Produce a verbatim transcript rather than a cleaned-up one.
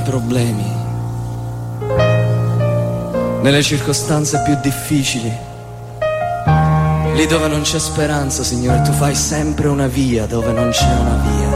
problemi, nelle circostanze più difficili, lì dove non c'è speranza, Signore, tu fai sempre una via dove non c'è una via.